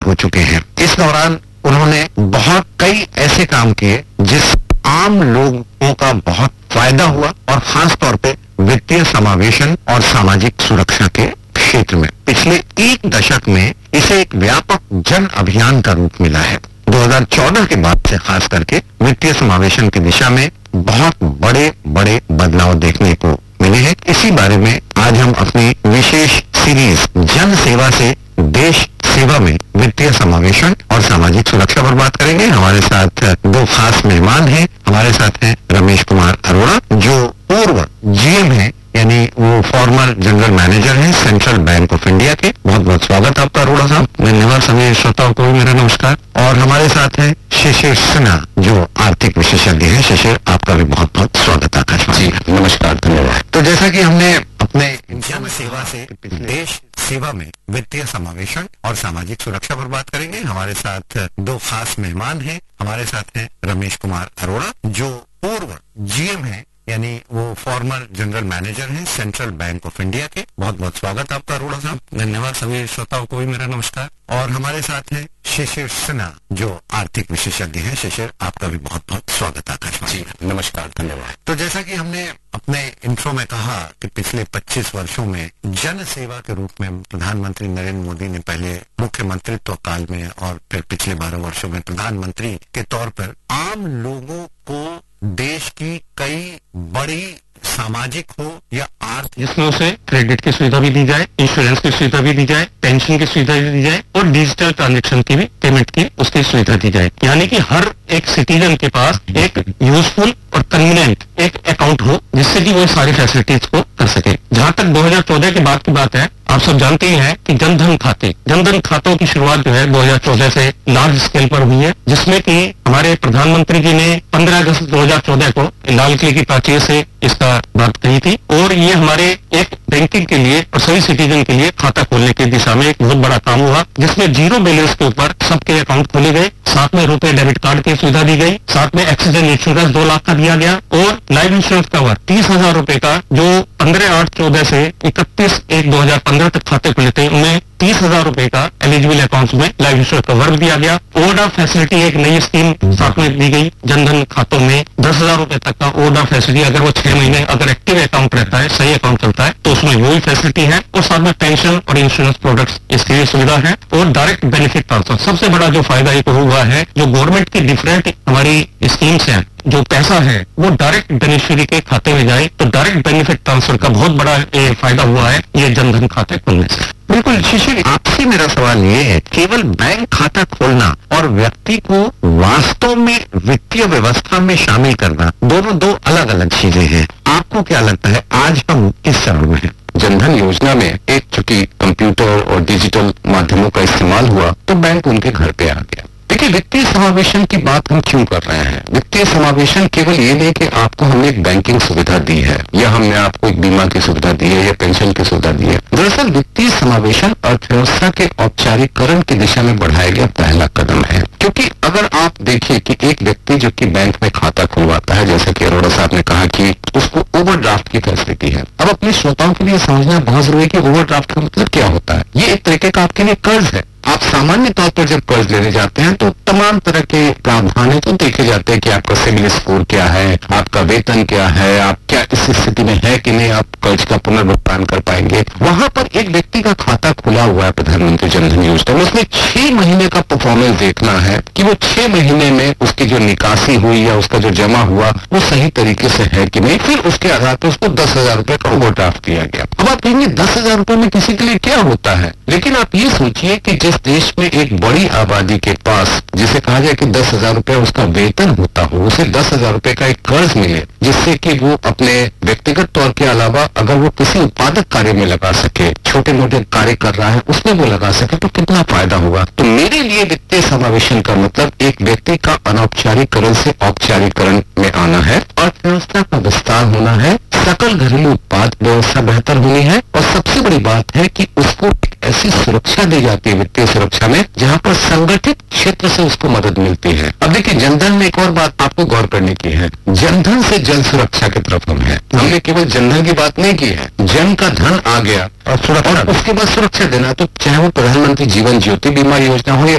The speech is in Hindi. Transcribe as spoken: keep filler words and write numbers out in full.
हो चुके हैं। इस दौरान उन्होंने बहुत कई ऐसे काम किए जिस आम लोगों का बहुत फायदा हुआ और खास तौर पे वित्तीय समावेशन और सामाजिक सुरक्षा के क्षेत्र में। पिछले एक दशक में इसे एक व्यापक जन अभियान का रूप मिला है। दो हज़ार चौदह के बाद से खास करके वित्तीय समावेशन की दिशा में बहुत बड़े बड़े बदलाव देखने को मिले हैं। इसी बारे में आज हम अपनी विशेष सीरीज जन सेवा से देश सेवा में वित्तीय समावेशन और सामाजिक सुरक्षा पर बात करेंगे। हमारे साथ दो खास मेहमान हैं। हमारे साथ हैं रमेश कुमार अरोड़ा, जो पूर्व जीएम हैं, यानी वो फॉर्मर जनरल मैनेजर हैं सेंट्रल बैंक ऑफ इंडिया के। बहुत बहुत स्वागत आपका अरोड़ा साहब। धन्यवाद। सभी श्रोताओं को भी मेरा नमस्कार। और हमारे साथ हैं शिशिर सिन्हा, जो आर्थिक विशेषज्ञ हैं। शिशिर, आपका भी बहुत बहुत स्वागत आकाशवाणी। जी नमस्कार, धन्यवाद। तो जैसा कि हमने अपने जन सेवा से देश सेवा में वित्तीय समावेशन और सामाजिक सुरक्षा पर बात करेंगे। हमारे साथ दो खास मेहमान हैं। हमारे साथ हैं रमेश कुमार अरोड़ा, जो पूर्व जीएम हैं, यानी वो फॉर्मर जनरल मैनेजर हैं सेंट्रल बैंक ऑफ इंडिया के। बहुत बहुत स्वागत आपका अरोड़ा साहब। धन्यवाद। सभी श्रोताओं को भी मेरा नमस्कार। और हमारे साथ हैं शिशिर सिन्हा, जो आर्थिक विशेषज्ञ हैं। शिशिर, आपका भी बहुत बहुत स्वागत आकाशवाणी। जी नमस्कार, धन्यवाद। तो जैसा कि हमने अपने इंट्रो में कहा कि पिछले पच्चीस वर्षों में जन सेवा के रूप में प्रधानमंत्री नरेंद्र मोदी ने पहले मुख्यमंत्रित्व काल में और फिर पिछले बारह वर्षों में प्रधानमंत्री के तौर पर आम लोगों को देश की कई बड़ी सामाजिक हो या आर्थिक, जिसमें उसे क्रेडिट की सुविधा भी दी जाए, इंश्योरेंस की सुविधा भी दी जाए, पेंशन की सुविधा भी दी जाए और डिजिटल ट्रांजैक्शन की भी पेमेंट की उसकी सुविधा दी जाए। यानी कि हर एक सिटीजन के पास एक यूजफुल और कन्वीनियंट एक अकाउंट हो, जिससे कि वो सारी फैसिलिटीज को कर सके। जहां तक दो हज़ार चौदह के बाद की बात है, आप सब जानते ही हैं कि जनधन खाते जनधन खातों की शुरुआत जो है दो हज़ार चौदह से लार्ज स्केल पर हुई है, जिसमें कि हमारे प्रधानमंत्री जी ने पंद्रह अगस्त दो हज़ार चौदह को लाल किले की प्राचीर से इसका बात कही थी। और ये हमारे एक बैंकिंग के लिए और सभी सिटीजन के लिए खाता खोलने की दिशा में एक बहुत बड़ा काम हुआ, जिसमें जीरो बैलेंस के ऊपर सबके अकाउंट खोले गए। साथ में रुपए डेबिट कार्ड की सुविधा दी गई। साथ में एक्सीडेंट इंश्योरेंस दो लाख का दिया गया और लाइफ इंश्योरेंस कवर तीस हजार रूपये का, जो पंद्रह आठ चौदह से इकतीस एक दो हजार पंद्रह तक खाते खुले थे, उनमें तीस हजार रूपये का एलिजिबल अकाउंट में लाइफ इंश्योरेंस कवर दिया गया। ओवरड्राफ्ट फैसिलिटी एक नई स्कीम साथ में दी गई। जनधन खातों में दस हजार रूपये तक का ओवरड्राफ्ट फैसिलिटी, अगर वो छह महीने अगर एक्टिव अकाउंट रहता है, सही अकाउंट चलता है, तो उसमें वही फैसिलिटी है। और साथ में पेंशन और इंश्योरेंस प्रोडक्ट्स इसके लिए सुविधा है। और डायरेक्ट बेनिफिट ट्रांसफर, सबसे बड़ा जो फायदा एक हुआ है, जो गवर्नमेंट की डिफरेंट हमारी स्कीम्स हैं, जो पैसा है वो डायरेक्ट बेनिफिशियरी के खाते में जाए, तो डायरेक्ट बेनिफिट ट्रांसफर का बहुत बड़ा ए, फायदा हुआ है ये जनधन खाते खोलने से। बिल्कुल शिशिर, आपसे मेरा सवाल ये है, केवल बैंक खाता खोलना और व्यक्ति को वास्तव में वित्तीय व्यवस्था में शामिल करना, दोनों दो अलग अलग चीजें हैं। आपको क्या लगता है आज हम किस चरण में हैं? जनधन योजना में एक चूंकि कंप्यूटर और डिजिटल माध्यमों का इस्तेमाल हुआ, तो बैंक उनके घर पे आ गया। देखिए, वित्तीय समावेशन की बात हम क्यों कर रहे हैं? वित्तीय समावेशन केवल ये नहीं कि आपको हमने एक बैंकिंग सुविधा दी है, या हमने आपको एक बीमा की सुविधा दी है, या पेंशन की सुविधा दी है। दरअसल वित्तीय समावेशन अर्थव्यवस्था के औपचारिकरण की दिशा में बढ़ाया गया पहला कदम है। क्योंकि अगर आप देखिए कि एक व्यक्ति जो कि बैंक में खाता खुलवाता है, जैसा कि अरोड़ा साहब ने कहा कि उसको ओवरड्राफ्ट की फैसिलिटी है। अब अपने श्रोताओं के लिए समझना बहुत जरूरी है कि ओवरड्राफ्ट का मतलब क्या होता है। ये एक तरीके का आपके लिए कर्ज है। आप सामान्य तौर पर जब कर्ज लेने जाते हैं तो तमाम तरह के प्रावधान तो देखे जाते हैं कि आपका सिविल स्कोर क्या है, आपका वेतन क्या है, आप क्या इस स्थिति में है कि नहीं आप कर्ज का पुनर्भुगतान कर पाएंगे। वहां पर एक व्यक्ति का खाता खुला हुआ है प्रधानमंत्री जनधन योजना में, उसमें छह महीने का परफॉर्मेंस देखना है कि वो छह महीने में उसकी जो निकासी हुई या उसका जो जमा हुआ वो सही तरीके से है कि नहीं। फिर उसके आधार पर उसको दस हजार रूपये का ओवरड्राफ्ट दिया गया। अब आप कहेंगे दस हजार रूपये में किसी के लिए क्या होता है, लेकिन आप ये सोचिए कि जिस देश में एक बड़ी आबादी के पास, जिसे कहा जाए कि दस हजार रूपये उसका वेतन होता हो, उसे दस हजार रूपये का एक कर्ज मिले, जिससे कि वो अपने व्यक्तिगत तौर के अलावा अगर वो किसी उत्पादक कार्य में लगा सके, छोटे मोटे कार्य कर रहा है उसमें वो लगा सके, तो कितना फायदा होगा। तो मेरे लिए वित्तीय समावेशन का मतलब एक व्यक्ति का अनौपचारिकरण से औपचारिकरण में आना है, अर्थव्यवस्था का विस्तार होना है, सकल घरेलू उत्पाद व्यवस्था बेहतर होनी है, और सबसे बड़ी बात है कि उसको एक ऐसी सुरक्षा दी जाती है वित्तीय सुरक्षा में जहां पर संगठित क्षेत्र से उसको मदद मिलती है। अब देखिए, जनधन में एक और बात आपको गौर करने की है, जनधन से जन सुरक्षा की तरफ हम है। हमने केवल जनधन की बात नहीं की है, जन का धन आ गया और, और उसके बाद सुरक्षा देना, तो चाहे वो प्रधानमंत्री जीवन ज्योति बीमा योजना हो या